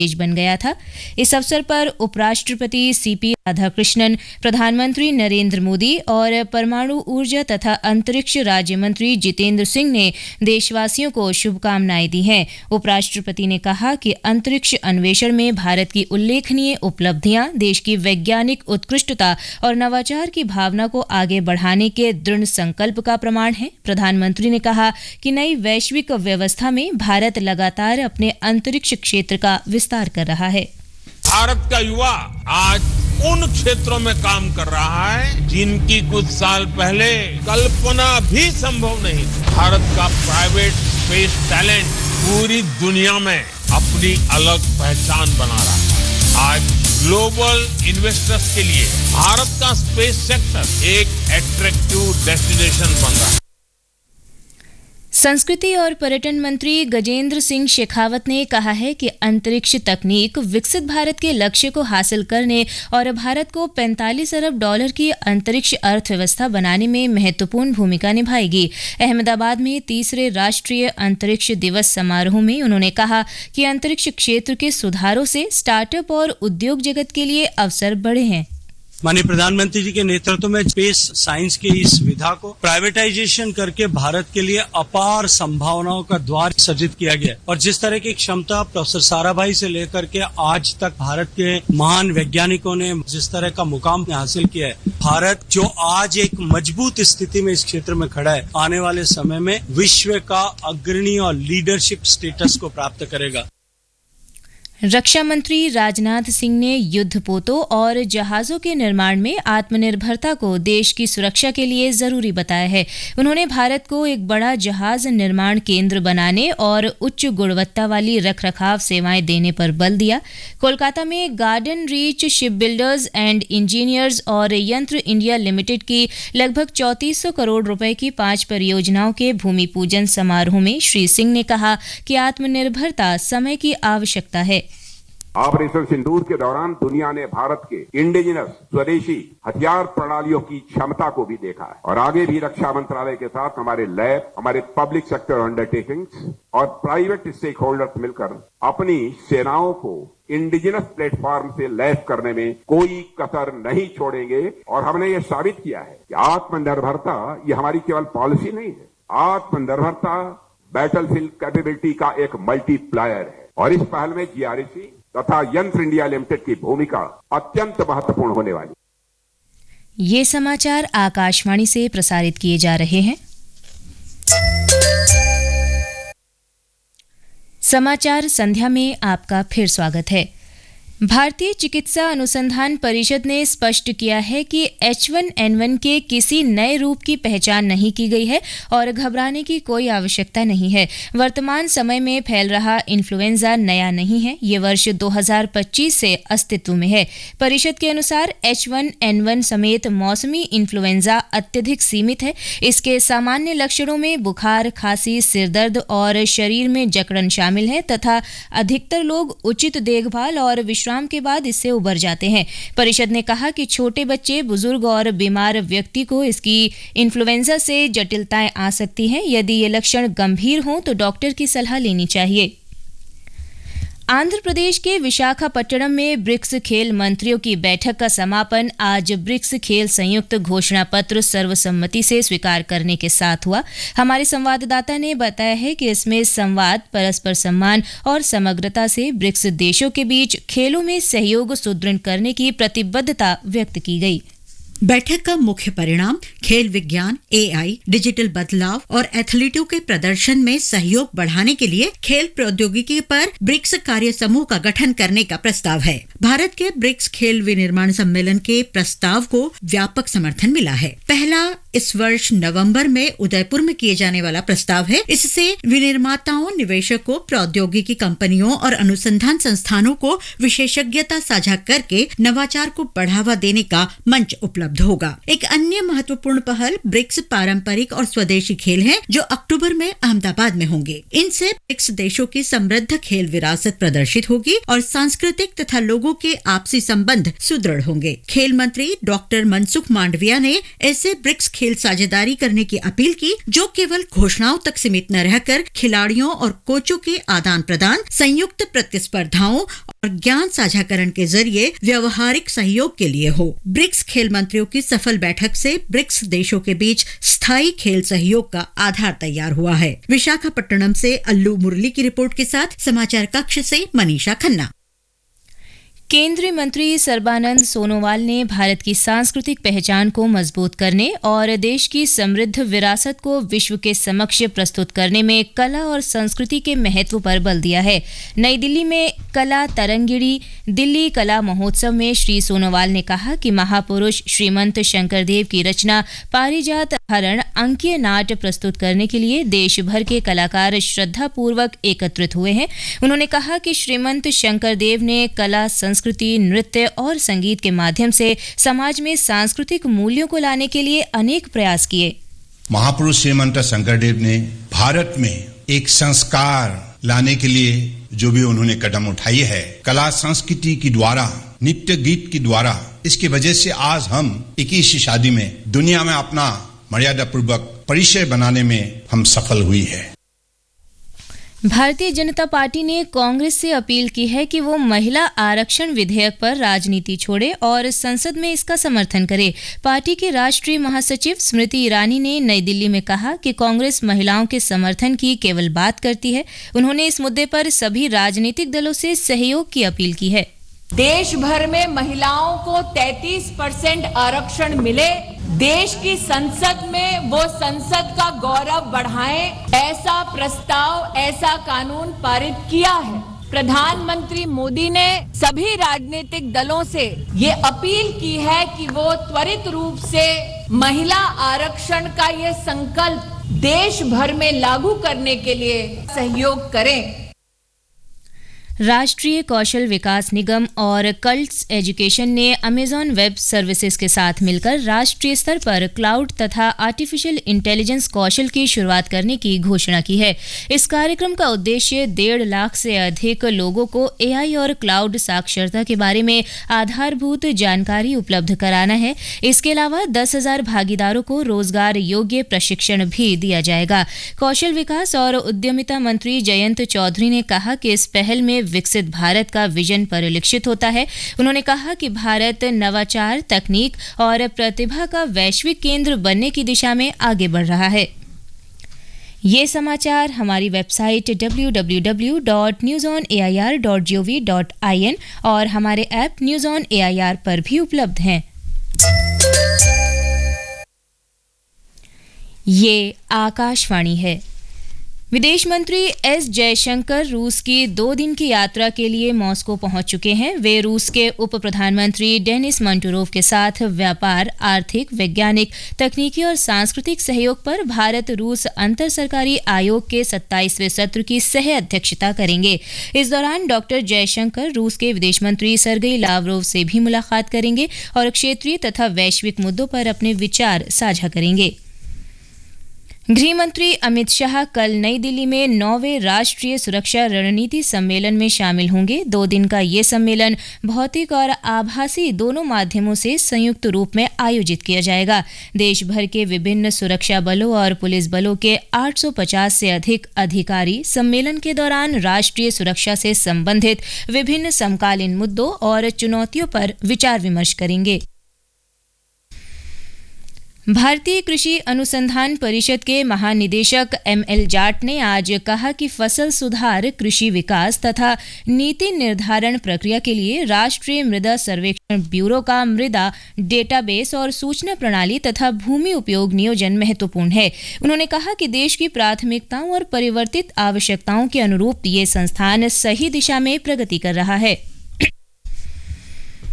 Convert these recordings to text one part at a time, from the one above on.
देश बन गया था। इस अवसर पर उपराष्ट्रपति सीपी राधाकृष्णन, प्रधानमंत्री नरेंद्र मोदी और परमाणु ऊर्जा तथा अंतरिक्ष राज्य मंत्री जितेंद्र सिंह ने देशवासियों को शुभकामनाएं दी हैं। उपराष्ट्रपति ने कहा कि अंतरिक्ष अन्वेषण में भारत की उल्लेखनीय उपलब्धियां देश की वैज्ञानिक उत्कृष्टता और नवाचार की भावना को आगे बढ़ाने के दृढ़ संकल्प का प्रमाण है। प्रधानमंत्री ने कहा कि नई वैश्विक व्यवस्था में भारत लगातार अपने अंतरिक्ष क्षेत्र का विस्तार कर रहा है। भारत का युवा आज उन क्षेत्रों में काम कर रहा है जिनकी कुछ साल पहले कल्पना भी संभव नहीं थी। भारत का प्राइवेट स्पेस टैलेंट पूरी दुनिया में अपनी अलग पहचान बना रहा है। आज ग्लोबल इन्वेस्टर्स के लिए भारत का स्पेस सेक्टर एक अट्रैक्टिव डेस्टिनेशन बन रहा है। संस्कृति और पर्यटन मंत्री गजेंद्र सिंह शेखावत ने कहा है कि अंतरिक्ष तकनीक विकसित भारत के लक्ष्य को हासिल करने और भारत को 45 अरब डॉलर की अंतरिक्ष अर्थव्यवस्था बनाने में महत्वपूर्ण भूमिका निभाएगी। अहमदाबाद में 3रे राष्ट्रीय अंतरिक्ष दिवस समारोह में उन्होंने कहा कि अंतरिक्ष क्षेत्र के सुधारों से स्टार्टअप और उद्योग जगत के लिए अवसर बढ़े हैं। माननीय प्रधानमंत्री जी के नेतृत्व में स्पेस साइंस की इस विधा को प्राइवेटाइजेशन करके भारत के लिए अपार संभावनाओं का द्वार सृजित किया गया और जिस तरह की क्षमता प्रोफेसर साराभाई से लेकर के आज तक भारत के महान वैज्ञानिकों ने जिस तरह का मुकाम हासिल किया है, भारत जो आज एक मजबूत स्थिति में इस क्षेत्र में खड़ा है, आने वाले समय में विश्व का अग्रणी और लीडरशिप स्टेटस को प्राप्त करेगा। रक्षा मंत्री राजनाथ सिंह ने युद्धपोतों और जहाजों के निर्माण में आत्मनिर्भरता को देश की सुरक्षा के लिए जरूरी बताया है। उन्होंने भारत को एक बड़ा जहाज निर्माण केंद्र बनाने और उच्च गुणवत्ता वाली रखरखाव सेवाएं देने पर बल दिया। कोलकाता में garden reach ship builders and engineers और यंत्र इंडिया लिमिटेड की लगभग 3400 करोड़ रुपए की 5 परियोजनाओं के भूमि पूजन समारोह में श्री सिंह ने कहा कि आत्मनिर्भरता समय की आवश्यकता है। ऑपरेशन सिंदूर के दौरान दुनिया ने भारत के इंडिजिनस स्वदेशी हथियार प्रणालियों की क्षमता को भी देखा है और आगे भी रक्षा मंत्रालय के साथ हमारे लैब, हमारे पब्लिक सेक्टर अंडरटेकिंग्स और प्राइवेट स्टेक होल्डर्स मिलकर अपनी सेनाओं को इंडिजिनस प्लेटफॉर्म से लैस करने में कोई कसर नहीं छोड़ेंगे। और हमने ये साबित किया है कि आत्मनिर्भरता ये हमारी केवल पॉलिसी नहीं है, आत्मनिर्भरता बैटलफील्ड कैपेबिलिटी का एक मल्टीप्लायर है और इस पहल में जीआरसी तथा यंत्र इंडिया लिमिटेड की भूमिका अत्यंत महत्वपूर्ण होने वाली। ये समाचार आकाशवाणी से प्रसारित किए जा रहे हैं। समाचार संध्या में आपका फिर स्वागत है। भारतीय चिकित्सा अनुसंधान परिषद ने स्पष्ट किया है कि H1N1 के किसी नए रूप की पहचान नहीं की गई है और घबराने की कोई आवश्यकता नहीं है। वर्तमान समय में फैल रहा इन्फ्लुएंजा नया नहीं है, ये वर्ष 2025 से अस्तित्व में है। परिषद के अनुसार H1N1 समेत मौसमी इन्फ्लुएंजा अत्यधिक सीमित है। इसके सामान्य लक्षणों में बुखार, खांसी, सिरदर्द और शरीर में जकड़न शामिल है तथा अधिकतर लोग उचित देखभाल और विश्राम के बाद इससे उबर जाते हैं। परिषद ने कहा कि छोटे बच्चे, बुजुर्ग और बीमार व्यक्ति को इसकी इन्फ्लुएंजा से जटिलताएं आ सकती हैं। यदि ये लक्षण गंभीर हों तो डॉक्टर की सलाह लेनी चाहिए। आंध्र प्रदेश के विशाखापट्टनम में ब्रिक्स खेल मंत्रियों की बैठक का समापन आज ब्रिक्स खेल संयुक्त घोषणा पत्र सर्वसम्मति से स्वीकार करने के साथ हुआ। हमारे संवाददाता ने बताया है कि इसमें संवाद, परस्पर सम्मान और समग्रता से ब्रिक्स देशों के बीच खेलों में सहयोग सुदृढ़ करने की प्रतिबद्धता व्यक्त की गई। बैठक का मुख्य परिणाम खेल विज्ञान, AI, डिजिटल बदलाव और एथलीटों के प्रदर्शन में सहयोग बढ़ाने के लिए खेल प्रौद्योगिकी पर ब्रिक्स कार्य समूह का गठन करने का प्रस्ताव है। भारत के ब्रिक्स खेल विनिर्माण सम्मेलन के प्रस्ताव को व्यापक समर्थन मिला है। पहला इस वर्ष नवंबर में उदयपुर में किए जाने वाला प्रस्ताव है। इससे विनिर्माताओं, निवेशकों, प्रौद्योगिकी कंपनियों और अनुसंधान संस्थानों को विशेषज्ञता साझा करके नवाचार को बढ़ावा देने का मंच उपलब्ध उपलब्ध होगा। एक अन्य महत्वपूर्ण पहल ब्रिक्स पारंपरिक और स्वदेशी खेल हैं, जो अक्टूबर में अहमदाबाद में होंगे। इनसे ब्रिक्स देशों की समृद्ध खेल विरासत प्रदर्शित होगी और सांस्कृतिक तथा लोगों के आपसी संबंध सुदृढ़ होंगे। खेल मंत्री डॉक्टर मनसुख मांडविया ने ऐसे ब्रिक्स खेल साझेदारी करने की अपील की, जो केवल घोषणाओं तक सीमित न रहकर खिलाड़ियों और कोचों के आदान प्रदान, संयुक्त प्रतिस्पर्धाओं और ज्ञान साझाकरण के जरिए व्यवहारिक सहयोग के लिए हो। ब्रिक्स खेल मंत्रियों की सफल बैठक से ब्रिक्स देशों के बीच स्थायी खेल सहयोग का आधार तैयार हुआ है। विशाखापट्टनम से अल्लू मुरली की रिपोर्ट के साथ समाचार कक्ष से मनीषा खन्ना। केंद्रीय मंत्री सर्बानंद सोनोवाल ने भारत की सांस्कृतिक पहचान को मजबूत करने और देश की समृद्ध विरासत को विश्व के समक्ष प्रस्तुत करने में कला और संस्कृति के महत्व पर बल दिया है। नई दिल्ली में कला तरंगिणी दिल्ली कला महोत्सव में श्री सोनोवाल ने कहा कि महापुरुष श्रीमंत शंकरदेव की रचना पारिजात हरण अंकीय नाट प्रस्तुत करने के लिए देश भर के कलाकार श्रद्धापूर्वक एकत्रित हुए हैं। उन्होंने कहा कि श्रीमंत शंकरदेव ने कला, संस्कृति, नृत्य और संगीत के माध्यम से समाज में सांस्कृतिक मूल्यों को लाने के लिए अनेक प्रयास किए। महापुरुष श्रीमंत शंकरदेव ने भारत में एक संस्कार लाने के लिए जो भी उन्होंने कदम उठाई है, कला संस्कृति के द्वारा, नृत्य गीत के द्वारा, इसकी वजह से आज हम 21वीं शादी में दुनिया में अपना मर्यादा पूर्वक परिचय बनाने में हम सफल हुई है। भारतीय जनता पार्टी ने कांग्रेस से अपील की है कि वो महिला आरक्षण विधेयक पर राजनीति छोड़े और संसद में इसका समर्थन करे। पार्टी की राष्ट्रीय महासचिव स्मृति ईरानी ने नई दिल्ली में कहा कि कांग्रेस महिलाओं के समर्थन की केवल बात करती है। उन्होंने इस मुद्दे पर सभी राजनीतिक दलों से सहयोग की अपील की है। देश भर में महिलाओं को 33% आरक्षण मिले, देश की संसद में वो संसद का गौरव बढ़ाएं, ऐसा प्रस्ताव, ऐसा कानून पारित किया है। प्रधानमंत्री मोदी ने सभी राजनीतिक दलों से ये अपील की है कि वो त्वरित रूप से महिला आरक्षण का ये संकल्प देश भर में लागू करने के लिए सहयोग करें। राष्ट्रीय कौशल विकास निगम और कल्ट्स एजुकेशन ने अमेजॉन वेब सर्विसेज के साथ मिलकर राष्ट्रीय स्तर पर क्लाउड तथा आर्टिफिशियल इंटेलिजेंस कौशल की शुरुआत करने की घोषणा की है। इस कार्यक्रम का उद्देश्य 1.5 लाख से अधिक लोगों को एआई और क्लाउड साक्षरता के बारे में आधारभूत जानकारी उपलब्ध कराना है। इसके अलावा 10,000 भागीदारों को रोजगार योग्य प्रशिक्षण भी दिया जाएगा। कौशल विकास और उद्यमिता मंत्री जयंत चौधरी ने कहा कि इस पहल में विकसित भारत का विजन परिलक्षित होता है। उन्होंने कहा कि भारत नवाचार, तकनीक और प्रतिभा का वैश्विक केंद्र बनने की दिशा में आगे बढ़ रहा है। ये समाचार हमारी वेबसाइट www.newsonair.gov.in और हमारे ऐप न्यूज़ ऑन एआईआर पर भी उपलब्ध हैं। ये आकाशवाणी है। विदेश मंत्री एस जयशंकर रूस की 2 दिन की यात्रा के लिए मॉस्को पहुंच चुके हैं। वे रूस के उप प्रधानमंत्री डेनिस मंटूरोव के साथ व्यापार, आर्थिक, वैज्ञानिक, तकनीकी और सांस्कृतिक सहयोग पर भारत रूस अंतर सरकारी आयोग के 27वें सत्र की सह अध्यक्षता करेंगे। इस दौरान डॉक्टर जयशंकर रूस के विदेश मंत्री सर्गेई लावरोव से भी मुलाकात करेंगे और क्षेत्रीय तथा वैश्विक मुद्दों पर अपने विचार साझा करेंगे। गृह मंत्री अमित शाह कल नई दिल्ली में 9वें राष्ट्रीय सुरक्षा रणनीति सम्मेलन में शामिल होंगे। 2 दिन का ये सम्मेलन भौतिक और आभासी दोनों माध्यमों से संयुक्त रूप में आयोजित किया जाएगा। देश भर के विभिन्न सुरक्षा बलों और पुलिस बलों के 850 से अधिक अधिकारी सम्मेलन के दौरान राष्ट्रीय सुरक्षा से संबंधित विभिन्न समकालीन मुद्दों और चुनौतियों पर विचार विमर्श करेंगे। भारतीय कृषि अनुसंधान परिषद के महानिदेशक एमएल जाट ने आज कहा कि फसल सुधार, कृषि विकास तथा नीति निर्धारण प्रक्रिया के लिए राष्ट्रीय मृदा सर्वेक्षण ब्यूरो का मृदा डेटाबेस और सूचना प्रणाली तथा भूमि उपयोग नियोजन महत्वपूर्ण है। उन्होंने कहा कि देश की प्राथमिकताओं और परिवर्तित आवश्यकताओं के अनुरूप ये संस्थान सही दिशा में प्रगति कर रहा है।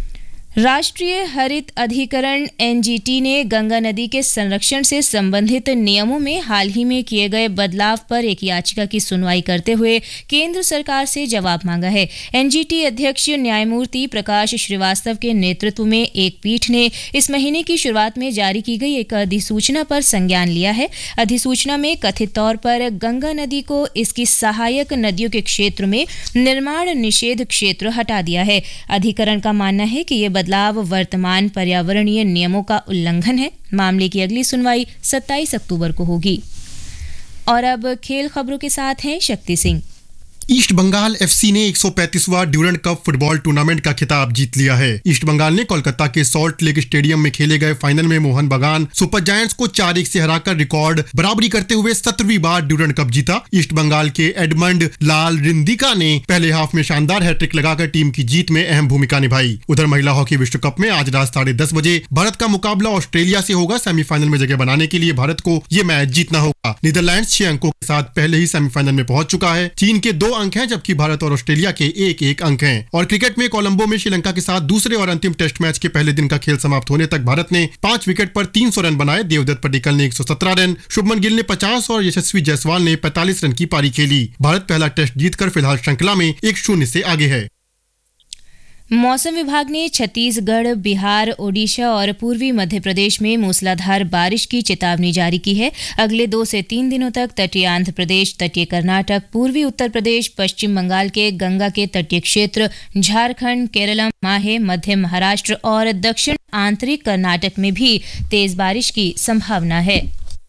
राष्ट्रीय हरित अधिकरण एनजीटी ने गंगा नदी के संरक्षण से संबंधित नियमों में हाल ही में किए गए बदलाव पर एक याचिका की सुनवाई करते हुए केंद्र सरकार से जवाब मांगा है। एनजीटी अध्यक्ष न्यायमूर्ति प्रकाश श्रीवास्तव के नेतृत्व में एक पीठ ने इस महीने की शुरुआत में जारी की गई एक अधिसूचना पर संज्ञान लिया है। अधिसूचना में कथित तौर पर गंगा नदी को इसकी सहायक नदियों के क्षेत्र में निर्माण निषेध क्षेत्र हटा दिया है। अधिकरण का मानना है कि ये बदलाव वर्तमान पर्यावरणीय नियमों का उल्लंघन है। मामले की अगली सुनवाई 27 अक्टूबर को होगी। और अब खेल खबरों के साथ हैं शक्ति सिंह। ईस्ट बंगाल एफसी ने 135वां ड्यूरेंट कप फुटबॉल टूर्नामेंट का खिताब जीत लिया है। ईस्ट बंगाल ने कोलकाता के सॉल्ट लेक स्टेडियम में खेले गए फाइनल में मोहन बगान सुपर जायंट्स को 4-1 से हराकर रिकॉर्ड बराबरी करते हुए 17वीं बार ड्यूरेंट कप जीता। ईस्ट बंगाल के एडमंड लाल रिंदिका ने पहले हाफ में शानदार हैट्रिक लगाकर टीम की जीत में अहम भूमिका निभाई। उधर महिला हॉकी विश्व कप में आज रात 10:30 बजे भारत का मुकाबला ऑस्ट्रेलिया से होगा। सेमीफाइनल में जगह बनाने के लिए भारत को ये मैच जीतना होगा। नीदरलैंड्स 6 अंकों के साथ पहले ही सेमीफाइनल में पहुंच चुका है। चीन के 2 अंक हैं जबकि भारत और ऑस्ट्रेलिया के 1-1 अंक हैं। और क्रिकेट में कोलंबो में श्रीलंका के साथ दूसरे और अंतिम टेस्ट मैच के पहले दिन का खेल समाप्त होने तक भारत ने 5 विकेट पर 300 रन बनाए। देवदत्त पडिक्कल ने 117 रन, शुभमन गिल ने 50 और यशस्वी जायसवाल ने 45 रन की पारी खेली। भारत पहला टेस्ट जीतकर फिलहाल श्रृंखला में 1-0 से आगे है। मौसम विभाग ने छत्तीसगढ़, बिहार, ओडिशा और पूर्वी मध्य प्रदेश में मूसलाधार बारिश की चेतावनी जारी की है। अगले 2 से 3 दिनों तक तटीय आंध्र प्रदेश, तटीय कर्नाटक, पूर्वी उत्तर प्रदेश, पश्चिम बंगाल के गंगा के तटीय क्षेत्र, झारखंड, केरलम, माहे, मध्य महाराष्ट्र और दक्षिण आंतरिक कर्नाटक में भी तेज बारिश की संभावना है।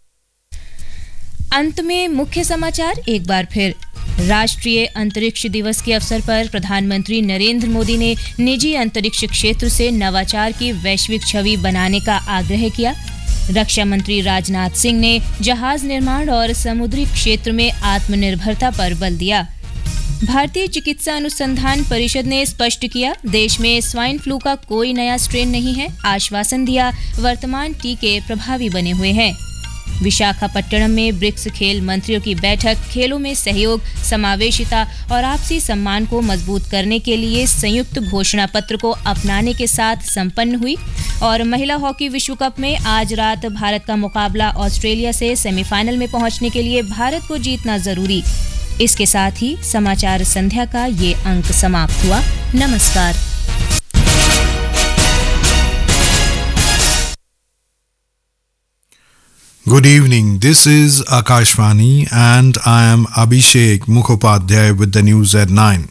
अंत में मुख्य समाचार एक बार फिर। राष्ट्रीय अंतरिक्ष दिवस के अवसर पर प्रधानमंत्री नरेंद्र मोदी ने निजी अंतरिक्ष क्षेत्र से नवाचार की वैश्विक छवि बनाने का आग्रह किया। रक्षा मंत्री राजनाथ सिंह ने जहाज निर्माण और समुद्री क्षेत्र में आत्मनिर्भरता पर बल दिया। भारतीय चिकित्सा अनुसंधान परिषद ने स्पष्ट किया, देश में स्वाइन फ्लू का कोई नया स्ट्रेन नहीं है। आश्वासन दिया, वर्तमान टीके प्रभावी बने हुए हैं। विशाखापट्टनम में ब्रिक्स खेल मंत्रियों की बैठक खेलों में सहयोग, समावेशिता और आपसी सम्मान को मजबूत करने के लिए संयुक्त घोषणा पत्र को अपनाने के साथ संपन्न हुई। और महिला हॉकी विश्व कप में आज रात भारत का मुकाबला ऑस्ट्रेलिया से। सेमीफाइनल में पहुंचने के लिए भारत को जीतना जरूरी। इसके साथ ही समाचार संध्या का ये अंक समाप्त हुआ। नमस्कार। Good evening, this is Akashvani and I am Abhishek Mukhopadhyay with the news at 9.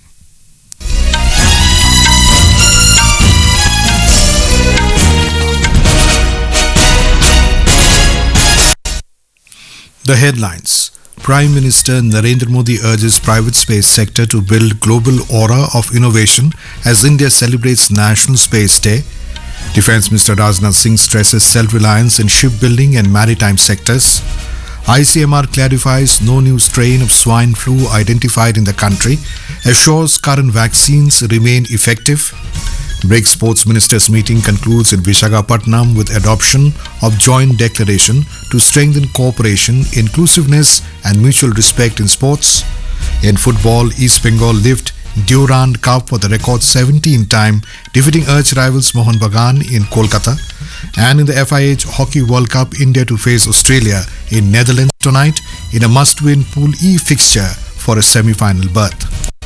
The headlines. Prime Minister Narendra Modi urges private space sector to build global aura of innovation as India celebrates National Space Day. Defence Minister Rajnath Singh stresses self-reliance in shipbuilding and maritime sectors. ICMR clarifies no new strain of swine flu identified in the country, assures current vaccines remain effective. BRICS Sports Ministers meeting concludes in Visakhapatnam with adoption of joint declaration to strengthen cooperation, inclusiveness and mutual respect in sports. In football, East Bengal lift Durand Cup for the record 17th time, defeating arch rivals Mohun Bagan in Kolkata. And in the FIH Hockey World Cup, India to face Australia in Netherlands tonight in a must-win Pool E fixture for a semi-final berth.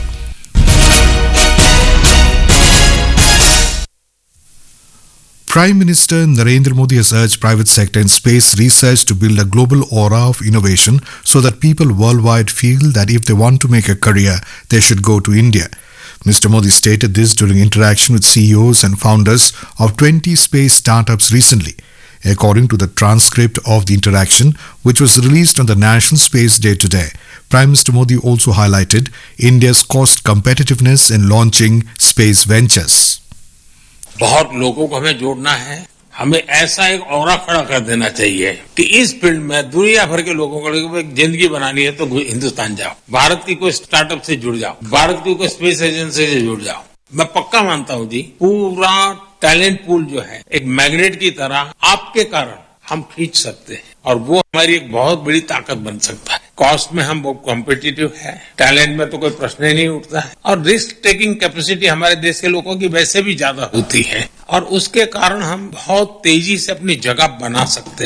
Prime Minister Narendra Modi has urged private sector and space research to build a global aura of innovation so that people worldwide feel that if they want to make a career, they should go to India. Mr. Modi stated this during interaction with CEOs and founders of 20 space startups recently. According to the transcript of the interaction, which was released on the National Space Day today, Prime Minister Modi also highlighted India's cost competitiveness in launching space ventures. बहुत लोगों को हमें जोड़ना है। हमें ऐसा एक aura खड़ा कर देना चाहिए कि इस फील्ड में दुनिया भर के लोगों को एक जिंदगी बनानी है तो हिंदुस्तान जाओ, भारत की कोई स्टार्टअप से जुड़ जाओ, भारत की कोई स्पेस एजेंसी से जुड़ जाओ। मैं पक्का मानता हूं जी, पूरा टैलेंट पूल जो है एक मैग्नेट की तरह आपके कारण हम खींच सकते हैं और वो हमारी एक बहुत बड़ी ताकत बन सकता है। कॉस्ट में हम बहुत कॉम्पिटिटिव है, टैलेंट में तो कोई प्रश्न ही नहीं उठता है, और रिस्क टेकिंग कैपेसिटी हमारे देश के लोगों की वैसे भी ज्यादा होती है, और उसके कारण हम बहुत तेजी से अपनी जगह बना सकते हैं.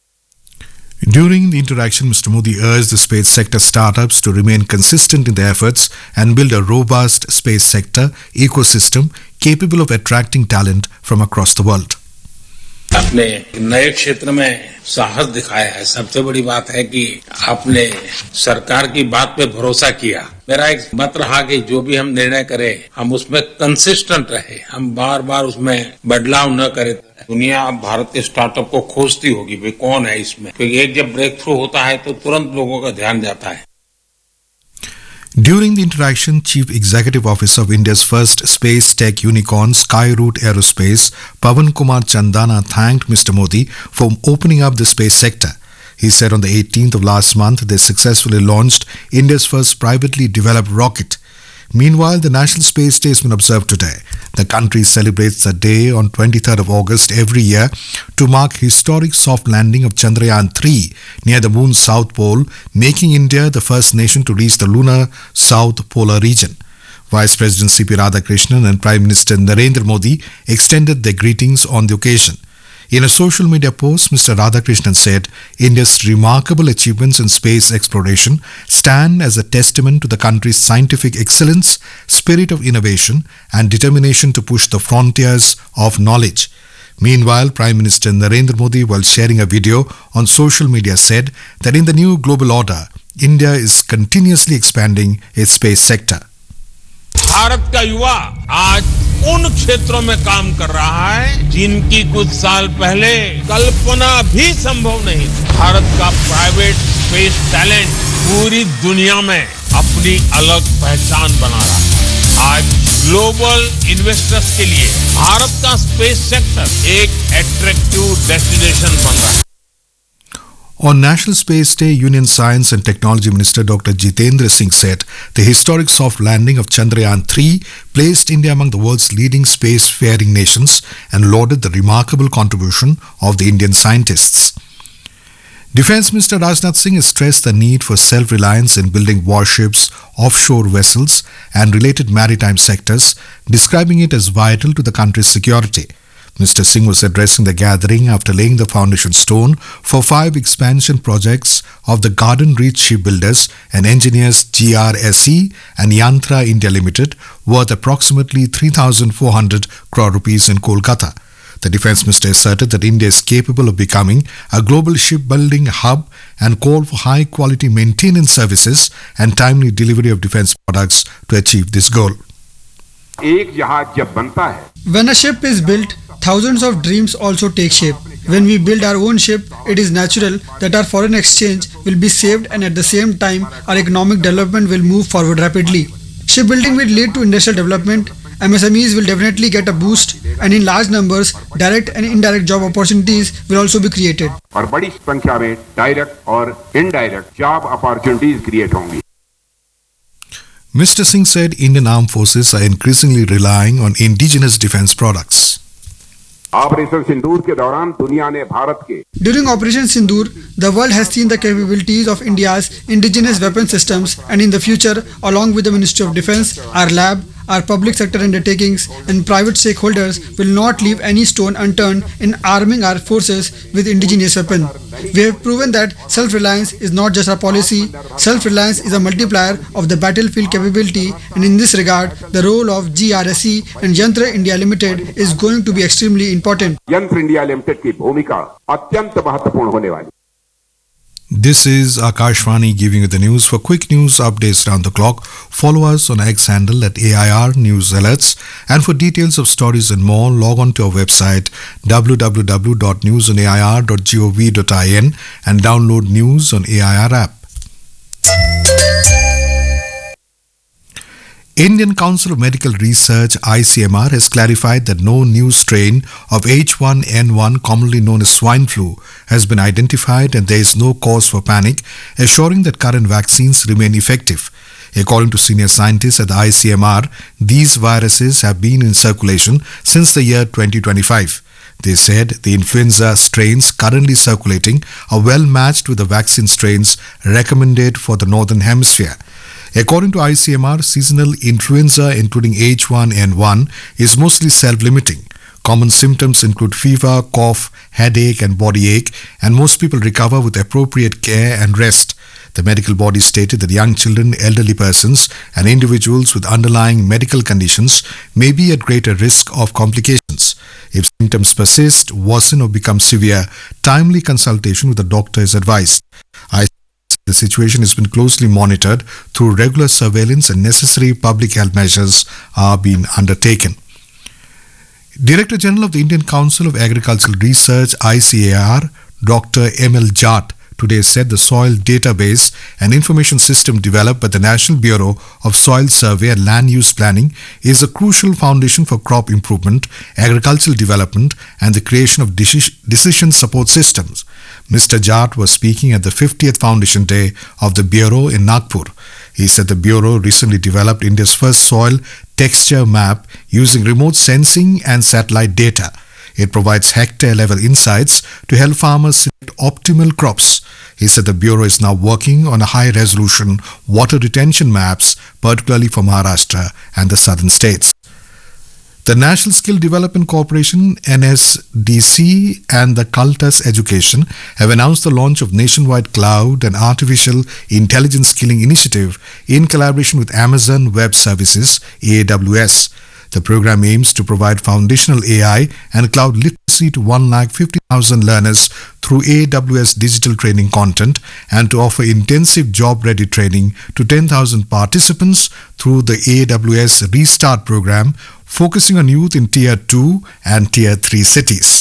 During the interaction, Mr. Modi urged the space sector startups to remain consistent in their efforts and build a robust space sector ecosystem capable of attracting talent from across the world. अपने नए क्षेत्र में साहस दिखाया है. सबसे बड़ी बात है कि आपने सरकार की बात पे भरोसा किया. मेरा एक मत रहा कि जो भी हम निर्णय करें हम उसमें कंसिस्टेंट रहे, हम बार बार उसमें बदलाव न करें. दुनिया अब भारत के स्टार्टअप को खोजती होगी, भाई कौन है इसमें, क्योंकि एक जब ब्रेक थ्रू होता है तो तुरंत लोगों का ध्यान जाता है. During the interaction, Chief Executive Officer of India's first space tech unicorn, Skyroot Aerospace, Pawan Kumar Chandana, thanked Mr. Modi for opening up the space sector. He said on the 18th of last month, they successfully launched India's first privately developed rocket. Meanwhile, the National Space Day has been observed today. The country celebrates the day on 23rd of August every year to mark historic soft landing of Chandrayaan-3 near the moon's south pole, making India the first nation to reach the lunar south polar region. Vice President C.P. Radhakrishnan and Prime Minister Narendra Modi extended their greetings on the occasion. In a social media post, Mr. Radhakrishnan said India's remarkable achievements in space exploration stand as a testament to the country's scientific excellence, spirit of innovation, and determination to push the frontiers of knowledge. Meanwhile, Prime Minister Narendra Modi, while sharing a video on social media, said that in the new global order, India is continuously expanding its space sector. Bharat का युवा आज उन क्षेत्रों में काम कर रहा है जिनकी कुछ साल पहले कल्पना भी संभव नहीं थी. भारत का प्राइवेट स्पेस टैलेंट पूरी दुनिया में अपनी अलग पहचान बना रहा है. आज ग्लोबल इन्वेस्टर्स के लिए भारत का स्पेस सेक्टर एक अट्रैक्टिव डेस्टिनेशन बन रहा है. On National Space Day, Union Science and Technology Minister Dr. Jitendra Singh said the historic soft landing of Chandrayaan-3 placed India among the world's leading spacefaring nations and lauded the remarkable contribution of the Indian scientists. Defence Minister Rajnath Singh has stressed the need for self-reliance in building warships, offshore vessels and related maritime sectors, describing it as vital to the country's security. Mr. Singh was addressing the gathering after laying the foundation stone for 5 expansion projects of the Garden Reach Shipbuilders and Engineers GRSE and Yantra India Limited, worth approximately 3,400 crore rupees in Kolkata. The Defence Minister asserted that India is capable of becoming a global shipbuilding hub and called for high-quality maintenance services and timely delivery of defence products to achieve this goal. एक जहाज जब बनता है, When a ship is built, thousands of dreams also take shape. When we build our own ship, it is natural that our foreign exchange will be saved and at the same time our economic development will move forward rapidly. Shipbuilding will lead to industrial development, MSMEs will definitely get a boost and in large numbers, direct and indirect job opportunities will also be created. और बड़ी संख्या में direct और indirect job opportunities create होंगी. Mr. Singh said Indian armed forces are increasingly relying on indigenous defence products. Operation सिंदूर के दौरान दुनिया ने भारत के During Operation Sindoor, the world has seen the capabilities of India's indigenous weapon systems and in the future, along with the Ministry of Defence, our lab, our public sector undertakings and private stakeholders will not leave any stone unturned in arming our forces with indigenous weapons. We have proven that self-reliance is not just a policy, self-reliance is a multiplier of the battlefield capability and in this regard, the role of GRSE and Yantra India Limited is going to be extremely important. यंत्र India limited की भूमिका अत्यंत महत्वपूर्ण होने वाली. This is Akashvani giving you the news. For quick news updates round the clock, follow us on X handle at AIR News Alerts. And for details of stories and more, log on to our website www.newsonair.gov.in and download News on AIR app. Indian Council of Medical Research ICMR has clarified that no new strain of H1N1, commonly known as swine flu, has been identified and there is no cause for panic, assuring that current vaccines remain effective. According to senior scientists at the ICMR, these viruses have been in circulation since the year 2025. They said the influenza strains currently circulating are well matched with the vaccine strains recommended for the Northern Hemisphere. According to ICMR, seasonal influenza, including H1N1, is mostly self-limiting. Common symptoms include fever, cough, headache and body ache, and most people recover with appropriate care and rest. The medical body stated that young children, elderly persons and individuals with underlying medical conditions may be at greater risk of complications. If symptoms persist, worsen or become severe, timely consultation with a doctor is advised. The situation has been closely monitored through regular surveillance and necessary public health measures are being undertaken. Director General of the Indian Council of Agricultural Research (ICAR), Dr. M.L. Jat, today said the soil database and information system developed by the National Bureau of Soil Survey and Land Use Planning is a crucial foundation for crop improvement, agricultural development and the creation of decision support systems. Mr. Jat was speaking at the 50th Foundation Day of the Bureau in Nagpur. He said the Bureau recently developed India's first soil texture map using remote sensing and satellite data. It provides hectare-level insights to help farmers select optimal crops. He said the Bureau is now working on high-resolution water retention maps, particularly for Maharashtra and the southern states. The National Skill Development Corporation (NSDC) and the Cultus Education have announced the launch of nationwide cloud and artificial intelligence skilling initiative in collaboration with Amazon Web Services (AWS). The program aims to provide foundational AI and cloud literacy to 150,000 learners through AWS digital training content and to offer intensive job-ready training to 10,000 participants through the AWS Restart program, focusing on youth in Tier 2 and Tier 3 cities.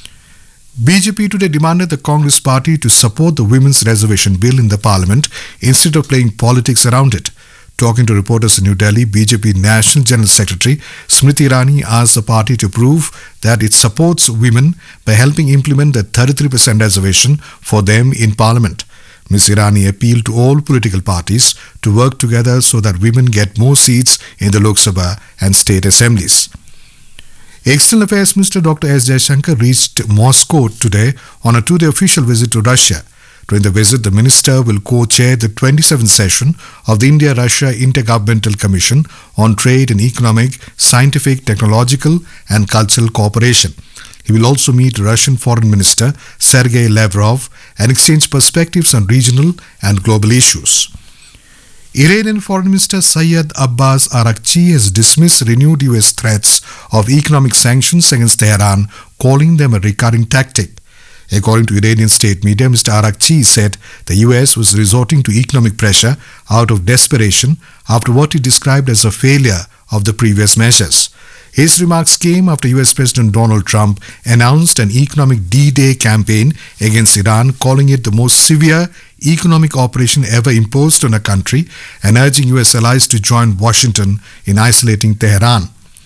BJP today demanded the Congress party to support the Women's Reservation Bill in the Parliament instead of playing politics around it. Talking to reporters in New Delhi, BJP National General Secretary Smriti Irani asked the party to prove that it supports women by helping implement the 33% reservation for them in Parliament. Ms. Irani appealed to all political parties to work together so that women get more seats in the Lok Sabha and state assemblies. External Affairs Minister Dr. S. Jaishankar reached Moscow today on a two-day official visit to Russia. During the visit, the minister will co-chair the 27th session of the India-Russia Intergovernmental Commission on Trade and Economic, Scientific, Technological and Cultural Cooperation. He will also meet Russian Foreign Minister Sergei Lavrov and exchange perspectives on regional and global issues. Iranian Foreign Minister Syed Abbas Araghchi has dismissed renewed US threats of economic sanctions against Tehran, calling them a recurring tactic. According to Iranian state media, Mr. Araghchi said the US was resorting to economic pressure out of desperation after what he described as a failure of the previous measures. His remarks came after US President Donald Trump announced an economic D-Day campaign against Iran, calling it the most severe economic operation ever imposed on a country and urging US allies to join Washington in isolating Tehran.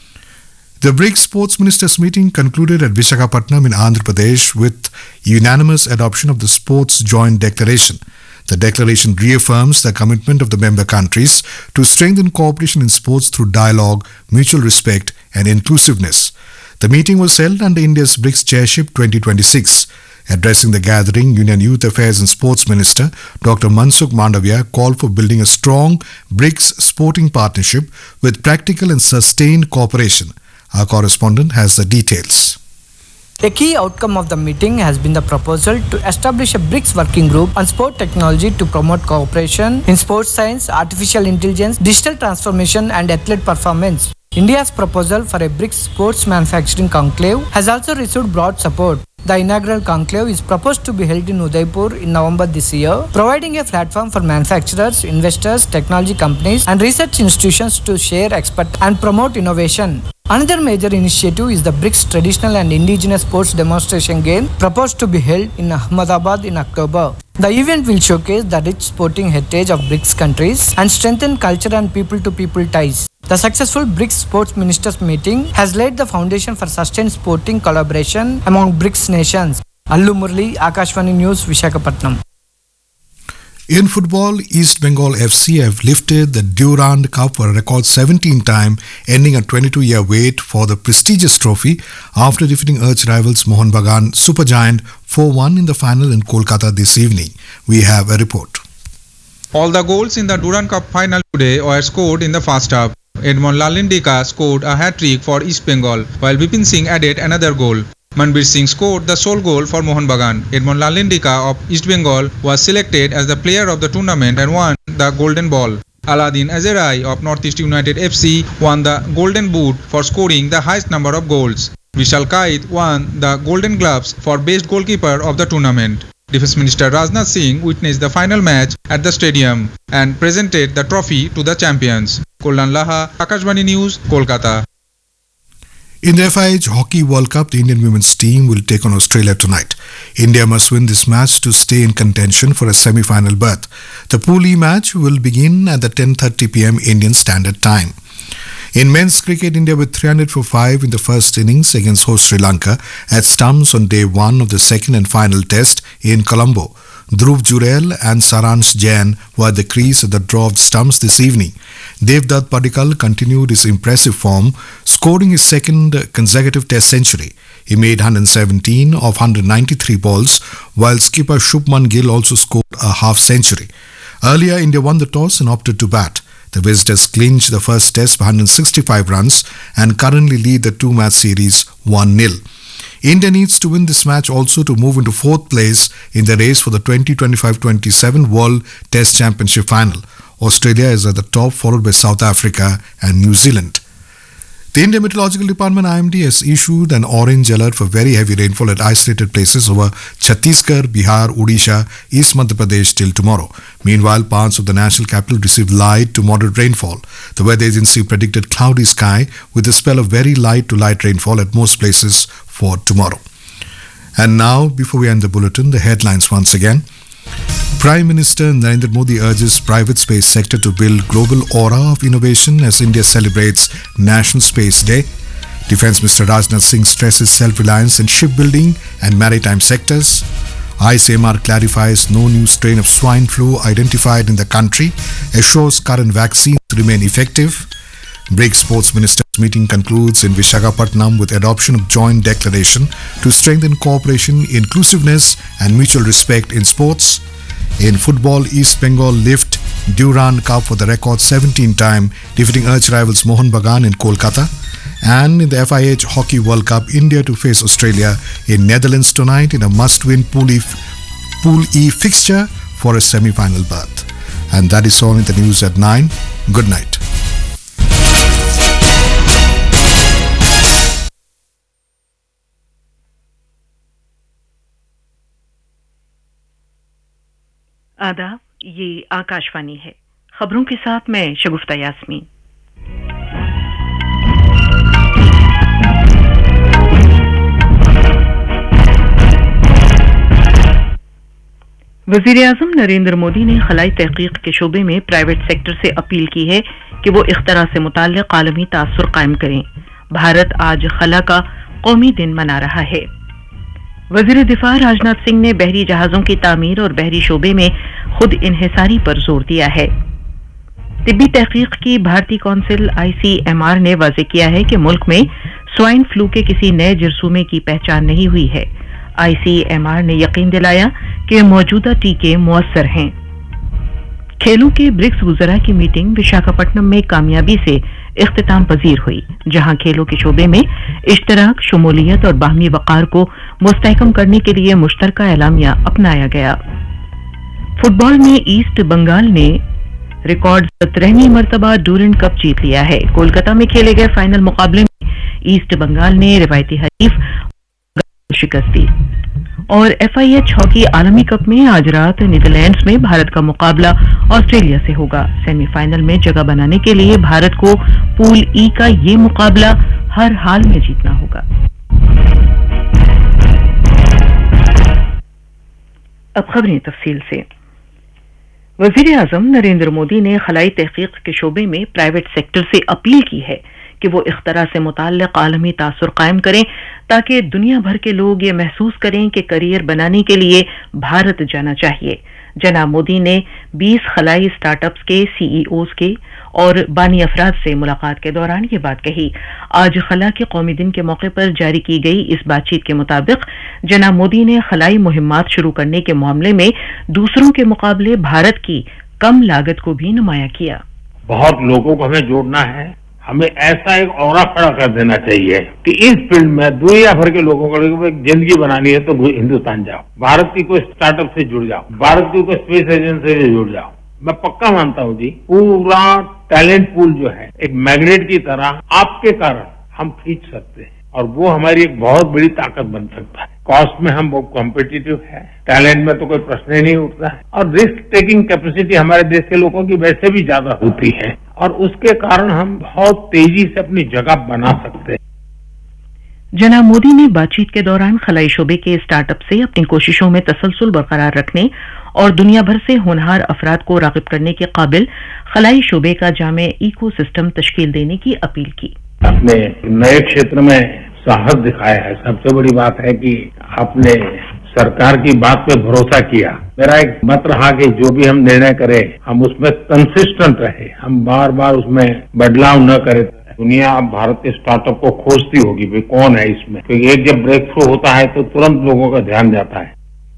The BRICS Sports Ministers meeting concluded at Visakhapatnam in Andhra Pradesh with unanimous adoption of the Sports Joint Declaration. The declaration reaffirms the commitment of the member countries to strengthen cooperation in sports through dialogue, mutual respect and inclusiveness. The meeting was held under India's BRICS Chairship 2026. Addressing the gathering, Union Youth Affairs and Sports Minister Dr. Mansukh Mandavia called for building a strong BRICS sporting partnership with practical and sustained cooperation. Our correspondent has the details. A key outcome of the meeting has been the proposal to establish a BRICS working group on sport technology to promote cooperation in sports science, artificial intelligence, digital transformation and athlete performance. India's proposal for a BRICS sports manufacturing conclave has also received broad support. The inaugural conclave is proposed to be held in Udaipur in November this year, providing a platform for manufacturers, investors, technology companies and research institutions to share expertise and promote innovation. Another major initiative is the BRICS Traditional and Indigenous Sports Demonstration Game, proposed to be held in Ahmedabad in October. The event will showcase the rich sporting heritage of BRICS countries and strengthen culture and people-to-people ties. The successful BRICS Sports Ministers meeting has laid the foundation for sustained sporting collaboration among BRICS nations. Allu Murli, Akashvani News, Visakhapatnam. In football, East Bengal FC have lifted the Durand Cup for a record 17 time, ending a 22-year wait for the prestigious trophy after defeating arch rivals Mohun Bagan Supergiant 4-1 in the final in Kolkata this evening. We have a report. All the goals in the Durand Cup final today were scored in the first half. Edmond Lalindika scored a hat-trick for East Bengal, while Vipin Singh added another goal. Manbir Singh scored the sole goal for Mohun Bagan. Edmond Lalindika of East Bengal was selected as the player of the tournament and won the Golden Ball. Aladdin Azerai of Northeast United FC won the Golden Boot for scoring the highest number of goals. Vishal Kait won the Golden Gloves for best goalkeeper of the tournament. Defence Minister Rajnath Singh witnessed the final match at the stadium and presented the trophy to the champions. Kullan Laha, Akashvani News, Kolkata. In the FIH Hockey World Cup, the Indian women's team will take on Australia tonight. India must win this match to stay in contention for a semi-final berth. The Pool E match will begin at the 10:30 p.m. Indian Standard Time. In men's cricket, India with 300 for 5 in the first innings against host Sri Lanka at stumps on day 1 of the second and final test in Colombo. Dhruv Jurel and Saransh Jain were at the crease at the draw of the stumps this evening. Devdutt Padikkal continued his impressive form, scoring his second consecutive test century. He made 117 of 193 balls, while skipper Shubman Gill also scored a half century. Earlier, India won the toss and opted to bat. The visitors clinched the first test by 165 runs and currently lead the two-match series 1-0. India needs to win this match also to move into fourth place in the race for the 2025-27 World Test Championship final. Australia is at the top, followed by South Africa and New Zealand. The Indian Meteorological Department IMD has issued an orange alert for very heavy rainfall at isolated places over Chhattisgarh, Bihar, Odisha, East Madhya Pradesh till tomorrow. Meanwhile, parts of the national capital received light to moderate rainfall. The weather agency predicted cloudy sky with a spell of very light to light rainfall at most places for tomorrow. And now, before we end the bulletin, the headlines once again. Prime Minister Narendra Modi urges private space sector to build global aura of innovation as India celebrates National Space Day. Defence Minister Rajnath Singh stresses self-reliance in shipbuilding and maritime sectors. ICMR clarifies no new strain of swine flu identified in the country, assures current vaccines remain effective. BRICS Sports Ministers meeting concludes in Visakhapatnam with adoption of joint declaration to strengthen cooperation, inclusiveness and mutual respect in sports. In football, East Bengal lift Durand Cup for the record 17 time, defeating arch rivals Mohun Bagan in Kolkata. And in the FIH Hockey World Cup, India to face Australia in Netherlands tonight in a must-win Pool E fixture for a semi-final berth. And that is all in the news at 9. Good night. आदाब, ये आकाशवाणी है। खबरों के साथ मैं शगुफ्ता यास्मीन। वज़ीर-ए-आज़म नरेंद्र मोदी ने खलाई तहकीक के शोबे में प्राइवेट सेक्टर से अपील की है कि वो इख्तरा से मुताल्लिक़ आलमी तासुर कायम करें। भारत आज खला का कौमी दिन मना रहा है। वज़ीर दिफा राजनाथ सिंह ने बहरी जहाज़ों की तामीर और बहरी शोबे में खुद इन्हिसारी पर जोर दिया है। तिब्बी तहकीक की भारतीय कौंसिल ICMR ने वाज़ेह किया है कि मुल्क में स्वाइन फ्लू के किसी नए जरसूमे की पहचान नहीं हुई है। ICMR ने यकीन दिलाया कि मौजूदा टीके मुअस्सर हैं। खेलों के ब्रिक्स वुज़रा की मीटिंग विशाखापट्टनम में कामयाबी से इख्तिताम पजीर हुई, जहां खेलों के शोबे में इश्तराक, शमूलियत और बाहमी वक़ार को मुस्तहकम करने के लिए मुश्तरका एलामिया अपनाया गया। फुटबॉल में ईस्ट बंगाल ने रिकॉर्ड 17वीं मरतबा डूरंड कप जीत लिया है। कोलकाता में खेले गए फाइनल मुकाबले में ईस्ट बंगाल ने रिवायती हरीफ को शिकस्त दी। और FIH हॉकी आलमी कप में आज रात नीदरलैंड्स में भारत का मुकाबला ऑस्ट्रेलिया से होगा। सेमीफाइनल में जगह बनाने के लिए भारत को पूल ई का ये मुकाबला हर हाल में जीतना होगा। अब खबरें तफसील से। वज़ीर-ए-आज़म नरेंद्र मोदी ने खलाई तहकीक के शोबे में प्राइवेट सेक्टर से अपील की है कि वो इख्तरा से मुताल्लिक़ आलमी तासुर कायम करें ताकि दुनिया भर के लोग ये महसूस करें कि करियर बनाने के लिए भारत जाना चाहिए। जनाब मोदी ने 20 खलाई स्टार्टअप्स के सीईओज के और बानी अफराद से मुलाकात के दौरान ये बात कही। आज खला के कौमी दिन के मौके पर जारी की गई इस बातचीत के मुताबिक जनाब मोदी ने खलाई मुहिम्मात शुरू करने के मामले में दूसरों के मुकाबले भारत की कम लागत को भी नुमाया किया। बहुत लोगों को हमें जोड़ना है, हमें ऐसा एक औरा खड़ा कर देना चाहिए कि इस फील्ड में दुनिया भर के लोगों को एक जिंदगी बनानी है तो हिंदुस्तान जाओ, भारत की कोई स्टार्टअप से जुड़ जाओ, भारत की कोई स्पेस एजेंसी से जुड़ जाओ। मैं पक्का मानता हूँ जी, पूरा टैलेंट पूल जो है एक मैग्नेट की तरह आपके कारण हम खींच सकते हैं और वो हमारी एक बहुत बड़ी ताकत बन सकता है। कॉस्ट में हम बहुत कॉम्पिटिटिव है, टैलेंट में तो कोई प्रश्न ही नहीं उठता है और रिस्क टेकिंग कैपेसिटी हमारे देश के लोगों की वैसे भी ज्यादा होती है और उसके कारण हम बहुत तेजी से अपनी जगह बना सकते हैं। जनाब मोदी ने बातचीत के दौरान खलाई शोबे के स्टार्टअप से अपनी कोशिशों में तसलसल बरकरार रखने और दुनिया भर से होनहार अफराद को राग़िब करने के काबिल खलाई शोबे का जामे इकोसिस्टम तश्कील देने की अपील की। अपने नए क्षेत्र में साहस दिखाया है। सबसे बड़ी बात है कि आपने सरकार की बात पे भरोसा किया। मेरा एक मत रहा कि जो भी हम निर्णय करें हम उसमें कंसिस्टेंट रहे, हम बार बार उसमें बदलाव न करें। दुनिया अब भारत के स्टार्टअप को खोजती होगी भाई कौन है इसमें, क्योंकि एक जब ब्रेक थ्रू होता है तो तुरंत लोगों का ध्यान जाता है।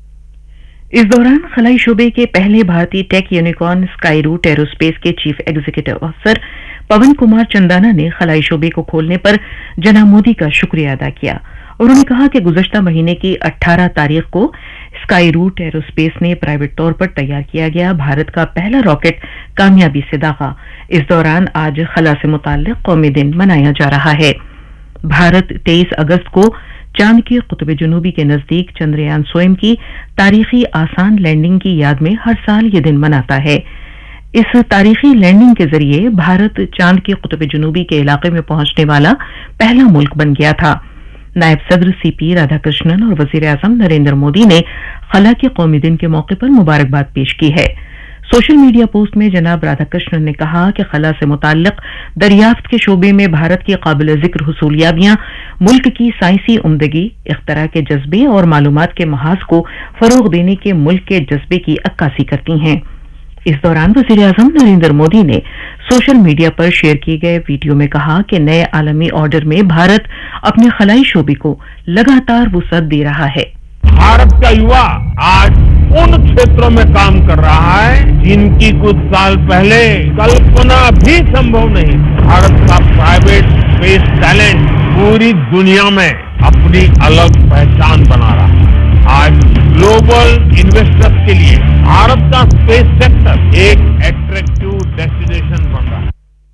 इस दौरान खलाई शोबे के पहले भारतीय take unicorn sky root aerospace के चीफ एग्जीक्यूटिव ऑफिसर पवन कुमार चंदाना ने खलाई शोबे को खोलने पर जनाब मोदी का शुक्रिया अदा किया। उन्होंने कहा कि गुज़श्ता महीने की 18 तारीख को स्काई रूट एरोस्पेस ने प्राइवेट तौर पर तैयार किया गया भारत का पहला रॉकेट कामयाबी से दागा। इस दौरान आज खला से मुताल्लिक कौमी दिन मनाया जा रहा है। भारत 23 अगस्त को चांद के कुतुब जनूबी के नजदीक चंद्रयान स्वयं की तारीखी आसान लैंडिंग की याद में हर साल ये दिन मनाता है। इस तारीखी लैंडिंग के जरिए भारत चांद के कुतुब जनूबी के इलाके में पहुंचने वाला पहला मुल्क बन गया था। नायब सदर सीपी राधाकृष्णन और वजीर आजम नरेंद्र मोदी ने खला के कौमी दिन के मौके पर मुबारकबाद पेश की है। सोशल मीडिया पोस्ट में जनाब राधाकृष्णन ने कहा कि खला से मुताल्लिक दरियाफ्त के शोबे में भारत की काबिल जिक्र हुसूलियाबियां मुल्क की साइंसी उम्दगी, इख्तरा के जज्बे और मालूमात के महाज को फरोग देने के मुल्क के जज्बे की अक्कासी करती हैं। इस दौरान वजीर आजम नरेंद्र मोदी ने सोशल मीडिया पर शेयर किए गए वीडियो में कहा कि नए आलमी ऑर्डर में भारत अपने खलाई शोबे को लगातार वुसअत दे रहा है। भारत का युवा आज उन क्षेत्रों में काम कर रहा है जिनकी कुछ साल पहले कल्पना भी संभव नहीं। भारत का प्राइवेट स्पेस टैलेंट पूरी दुनिया में अपनी अलग पहचान बना रहा है। आज ग्लोबल इन्वेस्टर्स के लिए भारत का स्पेस सेक्टर एक अट्रैक्टिव डेस्टिनेशन बन रहा है।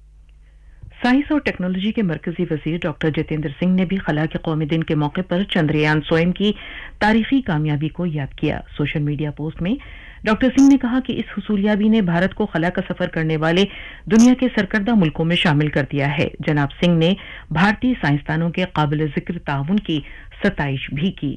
साइंस और टेक्नोलॉजी के मरकजी वजीर डॉक्टर जितेंद्र सिंह ने भी खला के कौमी दिन के मौके पर चंद्रयान स्वयं की तारीखी कामयाबी को याद किया। सोशल मीडिया पोस्ट में डॉक्टर सिंह ने कहा कि इस हुसूलियाबी ने भारत को खला का सफर करने वाले दुनिया के सरकर्दा मुल्कों में शामिल कर दिया है। जनाब सिंह ने भारतीय साइंसदानों के काबिल जिक्र ताउन की सताइश भी की।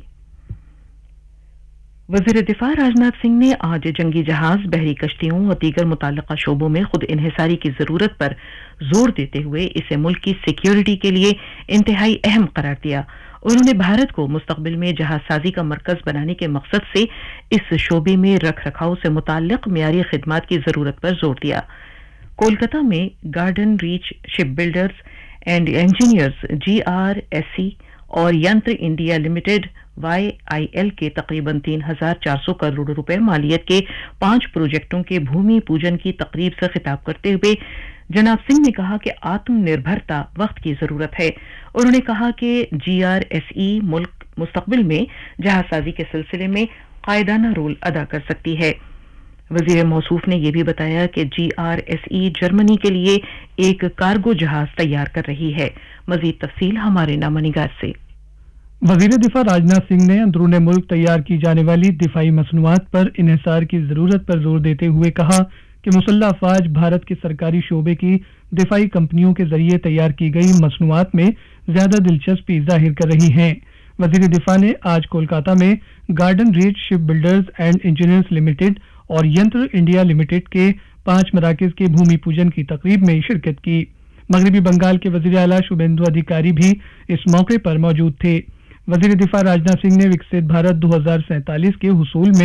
वजीर दिफा राजनाथ सिंह ने आज जंगी जहाज, बहरी कश्तियों और दीगर मुताल्लिका शोबों में खुद इन्हिसारी की जरूरत पर जोर देते हुए इसे मुल्क की सिक्योरिटी के लिए इंतहाई अहम करार दिया। उन्होंने भारत को मुस्तकबिल में जहाजसाजी का मरकज बनाने के मकसद से इस शोबे में रख रखाव से मुताल्लिक मियारी खिदमात की जरूरत पर जोर दिया। कोलकाता में garden reach ship builders and engineers GRSE और यंत्र इंडिया लिमिटेड YIL के तकरीबन 3,400 करोड़ रुपए मालियत के 5 प्रोजेक्टों के भूमि पूजन की तकरीब से खिताब करते हुए जनाब सिंह ने कहा कि आत्मनिर्भरता वक्त की जरूरत है। उन्होंने कहा कि GRSE मुल्क मुस्तकबिल में जहाजसाजी के सिलसिले में कायदाना रोल अदा कर सकती है। वजीर मौसूफ ने यह भी बताया कि GRSE जर्मनी के लिए एक कार्गो जहाज तैयार कर रही है। मजीद तफसील हमारे नामनिगार से। वजीर दिफा राजनाथ सिंह ने अंदरूने मुल्क तैयार की जाने वाली दिफाई मसनूआत पर इन्हिसार की जरूरत पर जोर देते हुए कहा कि मुसल्लह अफवाज भारत के सरकारी शोबे की दिफाई कंपनियों के जरिए तैयार की गई मसनूआत में ज्यादा दिलचस्पी जाहिर कर रही हैं। वजीर दिफा ने आज कोलकाता में garden reach ship builders and engineers limited और यंत्र इंडिया लिमिटेड के 5 मराकज के भूमि पूजन की तकरीब में शिरकत की। मगरबी बंगाल के वजीर आला शुभेंदु अधिकारी भी इस मौके पर मौजूद थे। वजीर दिफा राजनाथ सिंह ने विकसित भारत 2047 के हुसूल में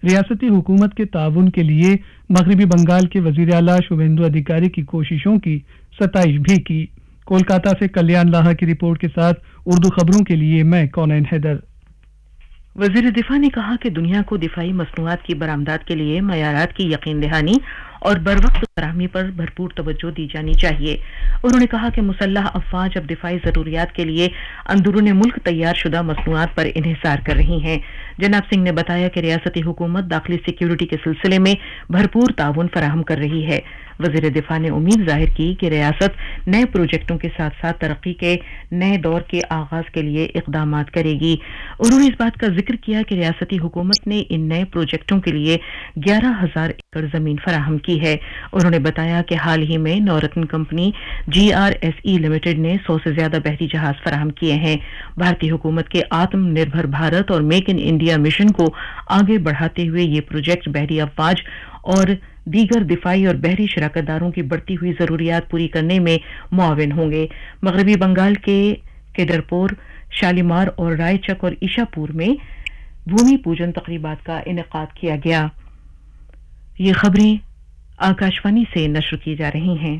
रियासती हुकूमत के ताउन के लिए मगरबी बंगाल के वजीर आला शुभेंदु अधिकारी की कोशिशों की सताइश भी की। कोलकाता से कल्याण लाहा की रिपोर्ट के साथ उर्दू खबरों के लिए मैं कौनैन हैदर। वजीर दिफा ने कहा कि दुनिया को दिफाई मसनूआत की बरामदात के लिए मयारात की यकीन दहानी और बरवक्त फराहमी पर भरपूर तवज्जो दी जानी चाहिए। उन्होंने कहा कि मुसल्लह अफवाज अब दिफाई जरूरियात के लिए अंदरूनी मुल्क तैयार शुदा मसनूआत पर इन्हिसार कर रही हैं। जनाब सिंह ने बताया कि रियासती हुकूमत दाखिली सिक्योरिटी के सिलसिले में भरपूर ताउन फराहम कर रही है। वजीर दिफा ने उम्मीद जाहिर की कि रियासत नए प्रोजेक्टों के साथ साथ तरक्की के नए दौर के आगाज के लिए इकदामात करेगी। उन्होंने इस बात का जिक्र किया कि रियासती हुकूमत ने इन नए प्रोजेक्टों के लिए 11,000 एकड़ जमीन फराहम की है। उन्होंने बताया कि हाल ही में नवरत्न कंपनी GRSE लिमिटेड ने 100 से ज्यादा बहरी जहाज फराहम किए हैं। भारतीय हुकूमत के आत्मनिर्भर भारत और मेक इन इंडिया मिशन को आगे बढ़ाते हुए ये प्रोजेक्ट बहरी अफवाज और दीगर दिफाई और बहरी शराकतदारों की बढ़ती हुई जरूरियात पूरी करने में मुआविन होंगे। मगरबी बंगाल के केडरपुर, शालीमार और रायचक और ईशापुर में भूमि पूजन तकरीबात का इनेकाद किया गया। ये खबरें आकाशवाणी से नश्र की जा रही हैं।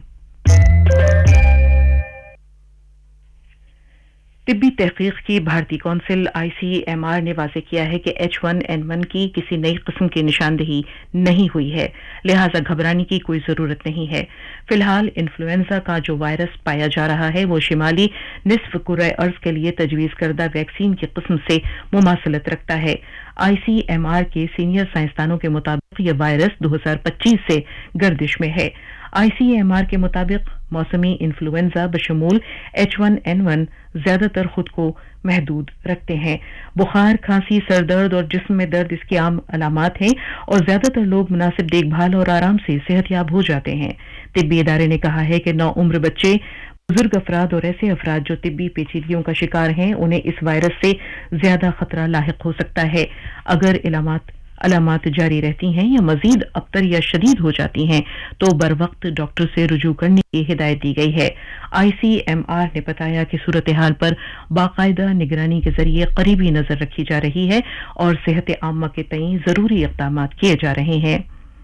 तिब्बी तहकीक की भारतीय कौंसिल ICMR ने वाज़ेह किया है कि H1N1 की किसी नई किस्म की निशानदेही नहीं हुई है, लिहाजा घबराने की कोई जरूरत नहीं है। फिलहाल इन्फ्लुएंजा का जो वायरस पाया जा रहा है वो शिमाली निस्फ कुर्रे अर्ज के लिए तजवीज करदा वैक्सीन की किस्म से मुमासलत रखता है। ICMR के सीनियर साइंसदानों के मुताबिक यह वायरस 2025 से गर्दिश में है। ICMR के मुताबिक मौसमी इन्फ्लुएंजा बशमूल H1N1 ज्यादातर खुद को महदूद रखते हैं। बुखार, खांसी, सरदर्द और जिस्म में दर्द इसकी आम अलामात हैं और ज्यादातर लोग मुनासिब देखभाल और आराम से सेहतयाब हो जाते हैं। तिब्बी इदारे ने कहा है कि नौउम्र बच्चे, बुजुर्ग अफराद और ऐसे अफराद जो तिब्बी पेचीदगियों का शिकार हैं उन्हें इस वायरस से ज्यादा खतरा लाहिक हो सकता है। अगर अलामात जारी रहती हैं या मजीद अबतर या शदीद हो जाती हैं तो बर वक्त डॉक्टर से रुजू करने की हिदायत दी गई है। ICMR ने बताया कि सूरत हाल पर बाकायदा निगरानी के जरिए करीबी नजर रखी जा रही है और सेहत आम्मा के तईं जरूरी इक़दाम किए जा रहे हैं।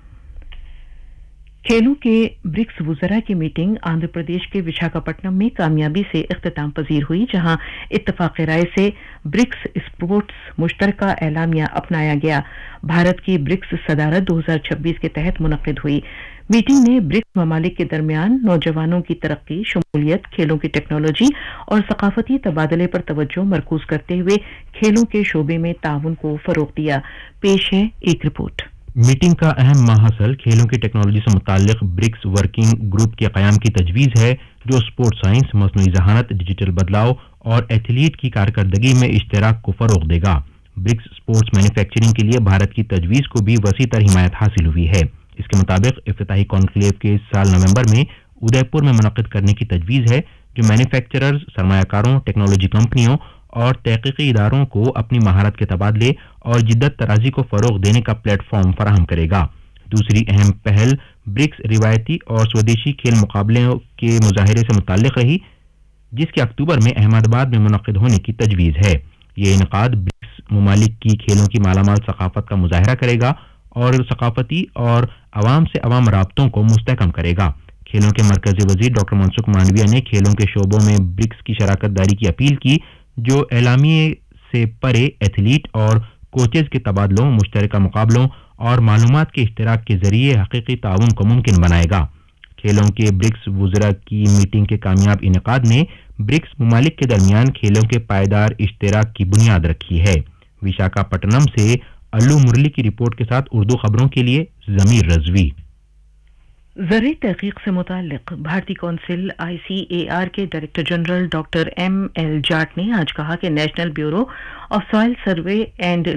खेलों के ब्रिक्स वुज़रा की मीटिंग आंध्र प्रदेश के विशाखापट्टनम में कामयाबी से इख्तिताम पजीर हुई, जहां इत्तफाक़ राय से ब्रिक्स स्पोर्ट्स मुश्तरका एलामिया अपनाया गया। भारत की ब्रिक्स सदारत 2026 के तहत मुनक़िद हुई। मीटिंग ने ब्रिक्स ममालिक के दरमियान नौजवानों की तरक्की, शमूलियत, खेलों की टेक्नोलॉजी और सकाफती तबादले पर तवज्जो मरकूज करते हुए खेलों के शोबे में ताउन को फरोग दिया। पेश है एक रिपोर्ट। मीटिंग का अहम महासल खेलों की टेक्नोलॉजी से मुताल्लिक ब्रिक्स वर्किंग ग्रुप के क़याम की तजवीज़ है, जो स्पोर्ट्स साइंस, मसनूई ज़हानत, डिजिटल बदलाव और एथलीट की कारकर्दगी में इश्तराक को फ़रोग देगा। ब्रिक्स स्पोर्ट्स मैन्युफैक्चरिंग के लिए भारत की तजवीज़ को भी वसी तर हिमायत हासिल हुई है। इसके मुताबिक इफ्तिताही कॉन्क्लेव के इस साल नवंबर में उदयपुर में मुनक़िद करने की तजवीज़ है, जो मैन्युफैक्चरर्स, सरमायाकारों, टेक्नोलॉजी कंपनियों और तहकीकी इदारों को अपनी महारत के तबादले और जिद्दत तराजी को फ़रोग देने का प्लेटफॉर्म फराहम करेगा। दूसरी अहम पहल ब्रिक्स रिवायती और स्वदेशी खेल मुकाबलों के मुजाहिरे से मुताल्लिक रही, जिसके अक्टूबर में अहमदाबाद में मुनक़िद होने की तजवीज़ है। ये इनक़ाद ब्रिक्स ममालिक की खेलों की मालामाल सकाफत का मुजाहरा करेगा और सकाफती और अवाम से अवाम राब्तों को मुस्तहकम करेगा। खेलों के मरकजी वजीर डॉक्टर मनसुख मांडविया ने खेलों के शोबों में ब्रिक्स की शराकत दारी की अपील की, जो एलामिये से परे एथलीट और कोचेज के तबादलों, मुश्तरका मुकाबलों और मालूमात के इश्तराक के जरिए हकीकी ताउन को मुमकिन बनाएगा। खेलों के ब्रिक्स वुज़रा की मीटिंग के कामयाब इनेकाद ने ब्रिक्स ममालिक के दरमियान खेलों के पायदार इश्तराक की बुनियाद रखी है। विशाखापट्टनम से अल्लू मुरली की रिपोर्ट के साथ उर्दू खबरों के लिए जमीर रजवी। ज़राई तहकीक से मुताल्लिक भारतीय कौंसिल ICAR के director general doctor ML Jat ने आज कहा कि national bureau of soil survey and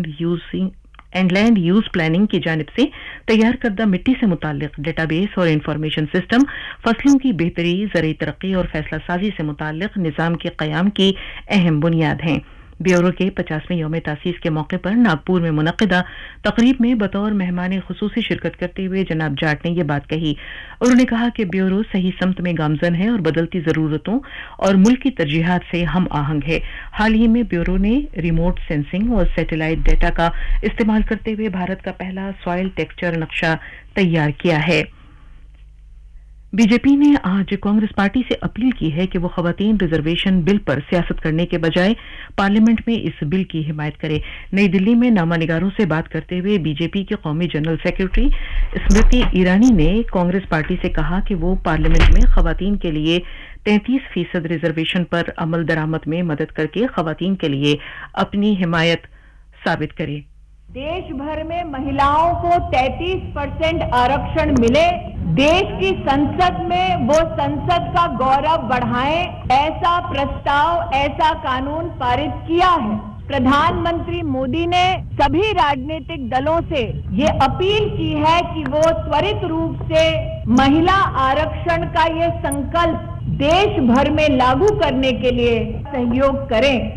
land use planning की जानिब से तैयार करदा मिट्टी से मुताल्लिक डेटाबेस और इंफॉर्मेशन सिस्टम फसलों की बेहतरी, ज़राई तरक्की और फैसला साजी से मुताल्लिक निज़ाम के क़याम की अहम बुनियाद हैं। ब्यूरो के 50वें यौम तासीस के मौके पर नागपुर में मुनक्किदा तकरीब में बतौर मेहमान खुसूसी शिरकत करते हुए जनाब जाट ने यह बात कही। उन्होंने कहा कि ब्यूरो सही समत में गामजन है और बदलती जरूरतों और मुल्क की तरजीहात से हम आहंग है। हाल ही में ब्यूरो ने रिमोट सेंसिंग और सैटेलाइट डेटा का इस्तेमाल करते हुए भारत का पहला सॉइल टेक्सचर नक्शा तैयार किया है। बीजेपी ने आज कांग्रेस पार्टी से अपील की है कि वो खवातीन रिजर्वेशन बिल पर सियासत करने के बजाय पार्लियामेंट में इस बिल की हिमायत करे। नई दिल्ली में नामानिगारों से बात करते हुए बीजेपी के कौमी जनरल सेक्रेटरी स्मृति ईरानी ने कांग्रेस पार्टी से कहा कि वो पार्लियामेंट में खवातीन के लिए 33% रिजर्वेशन पर अमल दरामद में मदद करके खवातीन के लिए अपनी हिमायत साबित करे। देश भर में महिलाओं को 33% आरक्षण मिले, देश की संसद में वो संसद का गौरव बढ़ाएं, ऐसा प्रस्ताव, ऐसा कानून पारित किया है। प्रधानमंत्री मोदी ने सभी राजनीतिक दलों से ये अपील की है कि वो त्वरित रूप से महिला आरक्षण का ये संकल्प देश भर में लागू करने के लिए सहयोग करें।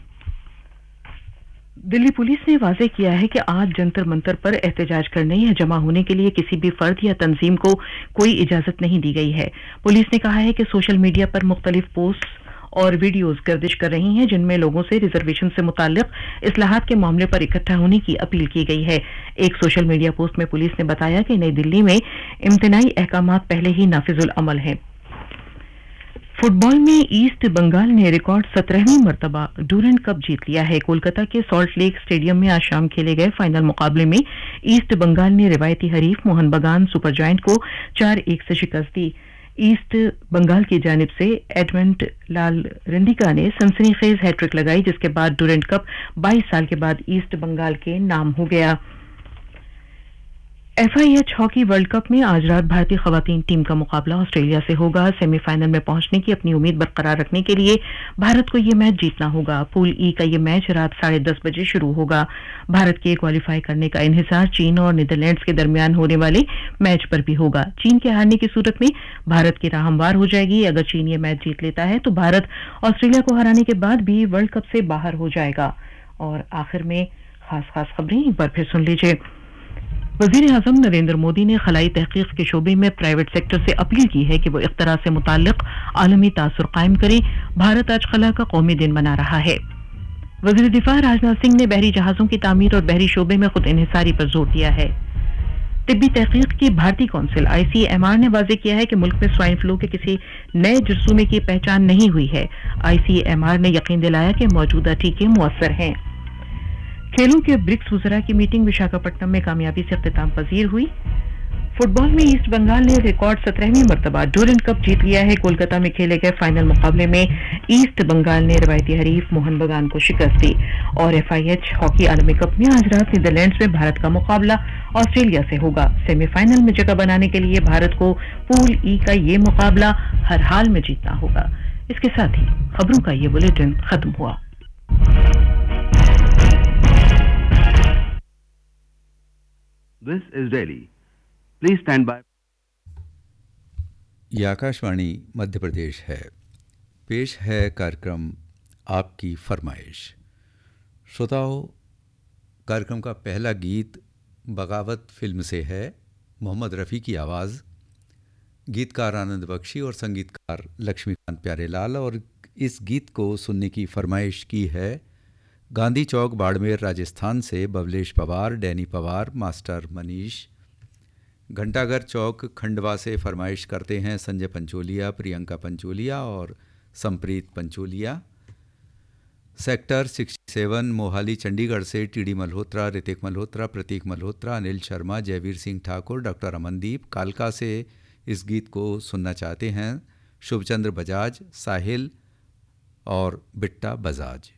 दिल्ली पुलिस ने वाजे किया है कि आज जंतर मंतर पर एहतजाज करने या जमा होने के लिए किसी भी फर्द या तंजीम को कोई इजाजत नहीं दी गई है। पुलिस ने कहा है कि सोशल मीडिया पर मुख्तलिफ पोस्ट और वीडियोज गर्दिश कर रही हैं जिनमें लोगों से रिजर्वेशन से मुताल्लिक इस्लाहात के मामले पर इकट्ठा होने की अपील की गई है। एक सोशल मीडिया पोस्ट में पुलिस ने बताया कि नई दिल्ली में इम्तनाई अहकामात पहले ही नाफिजुल अमल हैं। फुटबॉल में ईस्ट बंगाल ने रिकॉर्ड 17वीं मर्तबा डूरंड कप जीत लिया है। कोलकाता के सॉल्ट लेक स्टेडियम में आज शाम खेले गए फाइनल मुकाबले में ईस्ट बंगाल ने रिवायती हरीफ मोहन बगान सुपर जायंट को 4-1 से शिकस्त दी। ईस्ट बंगाल की जानिब से एडमंड लाल रिंडिका ने सनसनीखेज हैट्रिक लगाई, जिसके बाद डूरंड कप 22 साल के बाद ईस्ट बंगाल के नाम हो गया। FIH हॉकी वर्ल्ड कप में आज रात भारतीय खवातीन टीम का मुकाबला ऑस्ट्रेलिया से होगा। सेमीफाइनल में पहुंचने की अपनी उम्मीद बरकरार रखने के लिए भारत को यह मैच जीतना होगा। पूल ई का यह मैच रात 10:30 बजे शुरू होगा। भारत के क्वालिफाई करने का इन्हिसार चीन और नीदरलैंड्स के दरमियान होने वाले मैच पर भी होगा। चीन के हारने की सूरत में भारत की राह हमवार हो जाएगी। अगर चीन ये मैच जीत लेता है तो भारत ऑस्ट्रेलिया को हराने के बाद भी वर्ल्ड कप से बाहर हो जाएगा। और आखिर में खास खबरें एक बार फिर सुन लीजिए। वजीर आजम नरेंद्र मोदी ने खलाई तहकीक के शोबे में प्राइवेट सेक्टर से अपील की है कि वो इख्तरा से मुताल्लिक आलमी तासुर कायम करे। भारत आज खला का कौमी दिन मना रहा है। वजीर दिफा राजनाथ सिंह ने बहरी जहाजों की तामीर और बहरी शोबे में खुद इन्हिसारी पर जोर दिया है। तिब्बी तहकीक की भारतीय कौंसिल ICMR ने वाजे किया है कि मुल्क में स्वाइन फ्लू के किसी नए जरसूमे की पहचान नहीं हुई है। ICMR ने यकीन दिलाया कि मौजूदा टीके मुअस्सर हैं। खेलों के ब्रिक्स वज़रा की मीटिंग विशाखापट्टनम में कामयाबी से इख्तिताम पजीर हुई। फुटबॉल में ईस्ट बंगाल ने रिकॉर्ड 17वीं मर्तबा डूरंड कप जीत लिया है। कोलकाता में खेले गए फाइनल मुकाबले में ईस्ट बंगाल ने रिवायती हरीफ मोहन बगान को शिकस्त दी। और FIH हॉकी आलमी कप में आज रात नीदरलैंड्स में भारत का मुकाबला ऑस्ट्रेलिया से होगा। सेमीफाइनल में जगह बनाने के लिए भारत को पूल ई का ये मुकाबला हर हाल में जीतना होगा। इसके साथ ही खबरों का ये बुलेटिन खत्म हुआ। This is Delhi. Please stand by. ये आकाशवाणी मध्य प्रदेश है। पेश है कार्यक्रम आपकी फरमाइश। श्रोताओं, कार्यक्रम का पहला गीत बगावत फिल्म से है। मोहम्मद रफ़ी की आवाज़, गीतकार आनंद बख्शी और संगीतकार लक्ष्मीकांत प्यारेलाल। और इस गीत को सुनने की फरमाइश की है गांधी चौक बाड़मेर राजस्थान से बबलेश पवार, डैनी पवार, मास्टर मनीष। घंटाघर चौक खंडवा से फरमाइश करते हैं संजय पंचोलिया, प्रियंका पंचोलिया और संप्रीत पंचोलिया। सेक्टर 67 मोहाली चंडीगढ़ से टीडी मल्होत्रा, ऋतिक मल्होत्रा, प्रतीक मल्होत्रा, अनिल शर्मा, जयवीर सिंह ठाकुर, डॉक्टर अमनदीप कालका से इस गीत को सुनना चाहते हैं। शुभचंद्र बजाज, साहिल और बिट्टा बजाज।